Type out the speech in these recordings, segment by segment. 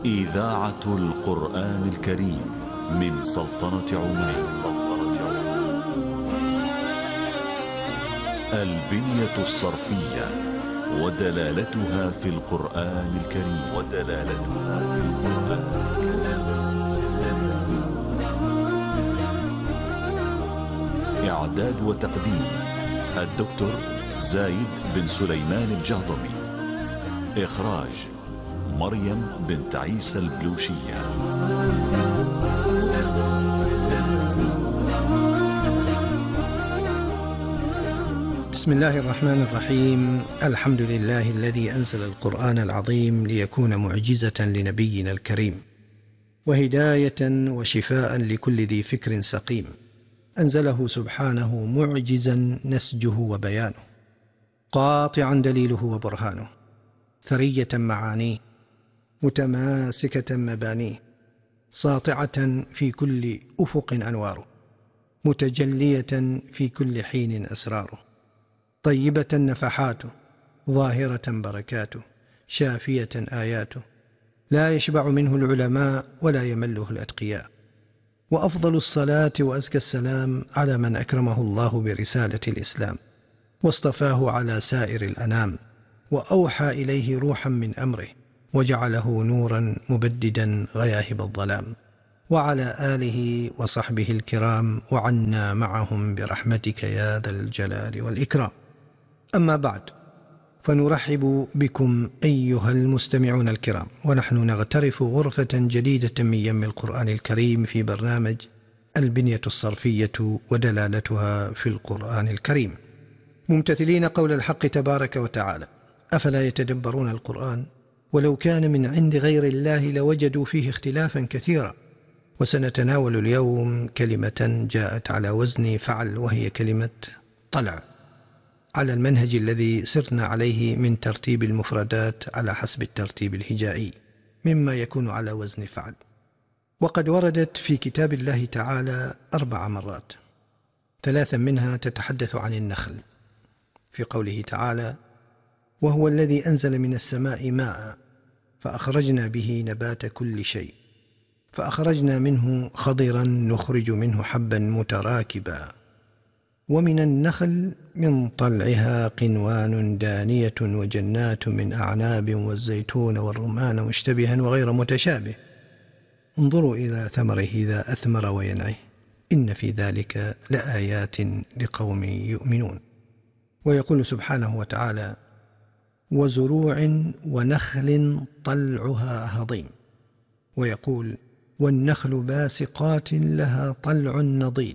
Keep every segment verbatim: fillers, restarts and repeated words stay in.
إذاعة القرآن الكريم من سلطنة عمان. البنية الصرفية ودلالتها في القرآن الكريم ودلالتها في القرآن إعداد وتقديم الدكتور زايد بن سليمان الجهضمي. إخراج مريم بنت عيسى البلوشية. بسم الله الرحمن الرحيم. الحمد لله الذي أنزل القرآن العظيم ليكون معجزة لنبينا الكريم وهداية وشفاء لكل ذي فكر سقيم. أنزله سبحانه معجزا نسجه وبيانه، قاطعا دليله وبرهانه، ثرية معانيه، متماسكة مبانيه، ساطعة في كل أفق أنواره، متجلية في كل حين أسراره، طيبة نفحاته، ظاهرة بركاته، شافية آياته، لا يشبع منه العلماء ولا يمله الأتقياء. وأفضل الصلاة وأزكى السلام على من أكرمه الله برسالة الإسلام واصطفاه على سائر الأنام، وأوحى إليه روحا من أمره وجعله نورا مبددا غياهب الظلام، وعلى آله وصحبه الكرام، وعنا معهم برحمتك يا ذا الجلال والإكرام. أما بعد، فنرحب بكم أيها المستمعون الكرام، ونحن نغترف غرفة جديدة من يم القرآن الكريم في برنامج البنية الصرفية ودلالتها في القرآن الكريم، ممتثلين قول الحق تبارك وتعالى: أفلا يتدبرون القرآن ولو كان من عند غير الله لوجدوا فيه اختلافا كثيرا. وسنتناول اليوم كلمة جاءت على وزن فعل، وهي كلمة طلع، على المنهج الذي سرنا عليه من ترتيب المفردات على حسب الترتيب الهجائي، مما يكون على وزن فعل. وقد وردت في كتاب الله تعالى أربع مرات، ثلاثا منها تتحدث عن النخل، في قوله تعالى: وهو الذي أنزل من السماء ماء فأخرجنا به نبات كل شيء فأخرجنا منه خضرا نخرج منه حبا متراكبا ومن النخل من طلعها قنوان دانية وجنات من أعناب والزيتون والرمان مشتبها وغير متشابه انظروا إلى ثمره إذا أثمر وينعه إن في ذلك لآيات لقوم يؤمنون. ويقول سبحانه وتعالى: وزروع ونخل طلعها هضيم. ويقول: والنخل باسقات لها طلع نضيد.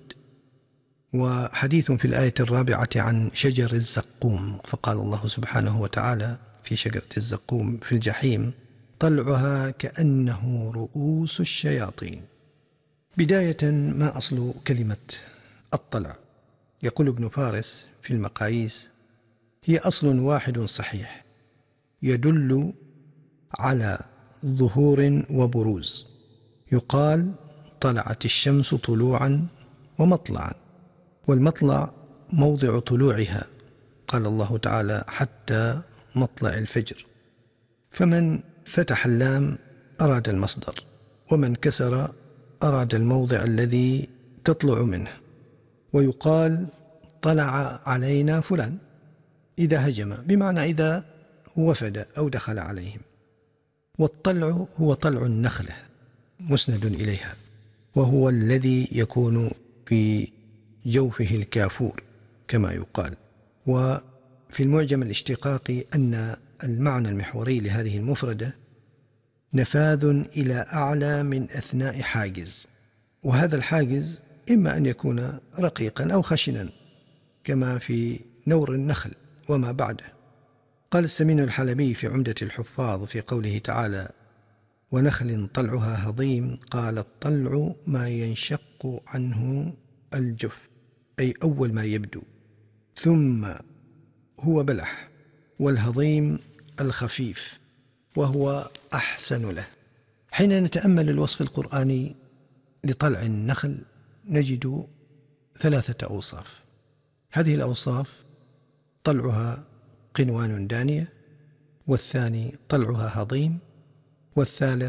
وحديث في الآية الرابعة عن شجر الزقوم، فقال الله سبحانه وتعالى في شجرة الزقوم في الجحيم: طلعها كأنه رؤوس الشياطين. بداية، ما أصل كلمة الطلع؟ يقول ابن فارس في المقاييس: هي أصل واحد صحيح يدل على ظهور وبروز. يقال: طلعت الشمس طلوعا ومطلعا، والمطلع موضع طلوعها، قال الله تعالى: حتى مطلع الفجر. فمن فتح اللام أراد المصدر، ومن كسر أراد الموضع الذي تطلع منه. ويقال: طلع علينا فلان إذا هجم، بمعنى إذا وفد أو دخل عليهم. والطلع هو طلع النخلة مسند إليها، وهو الذي يكون في جوفه الكافور كما يقال. وفي المعجم الاشتقاقي أن المعنى المحوري لهذه المفردة نفاذ إلى أعلى من أثناء حاجز، وهذا الحاجز إما أن يكون رقيقا أو خشنا كما في نور النخل وما بعده. قال السمين الحلبي في عمدة الحفاظ في قوله تعالى: ونخل طلعها هضيم، قال: الطلع ما ينشق عنه الجف، أي أول ما يبدو، ثم هو بلح، والهضيم الخفيف وهو أحسن له. حين نتأمل الوصف القرآني لطلع النخل نجد ثلاثة أوصاف. هذه الأوصاف: طلعها قنوان دانية، والثاني طلعها هضيم، والثالث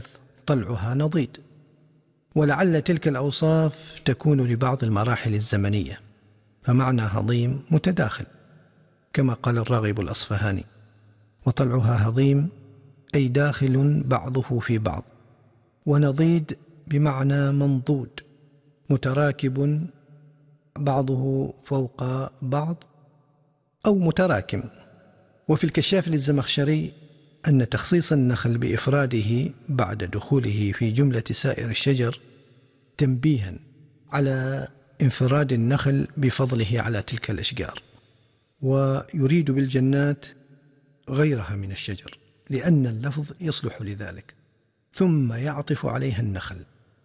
طلعها نضيد. ولعل تلك الأوصاف تكون لبعض المراحل الزمنية، فمعنى هضيم متداخل كما قال الراغب الأصفهاني: وطلعها هضيم أي داخل بعضه في بعض. ونضيد بمعنى منضود متراكب بعضه فوق بعض أو متراكم. وفي الكشاف للزمخشري أن تخصيص النخل بإفراده بعد دخوله في جملة سائر الشجر تنبيها على انفراد النخل بفضله على تلك الأشجار، ويريد بالجنات غيرها من الشجر لأن اللفظ يصلح لذلك، ثم يعطف عليها النخل.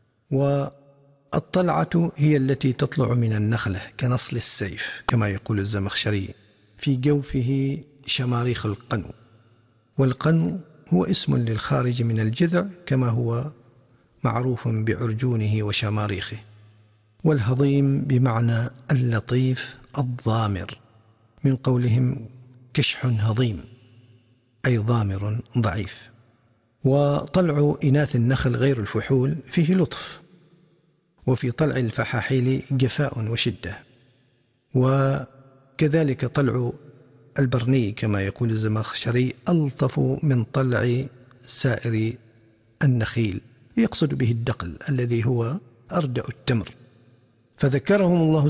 والطلعة هي التي تطلع من النخلة كنصل السيف كما يقول الزمخشري، في جوفه شماريخ القنو. والقنو هو اسم للخارج من الجذع كما هو معروف بعرجونه وشماريخه. والهضيم بمعنى اللطيف الضامر، من قولهم كشح هضيم أي ضامر ضعيف. وطلع إناث النخل غير الفحول فيه لطف، وفي طلع الفحاحيل جفاء وشدة. وكذلك طلع البرني كما يقول الزمخشري ألطف من طلع سائر النخيل، يقصد به الدقل الذي هو أردأ التمر. فذكرهم الله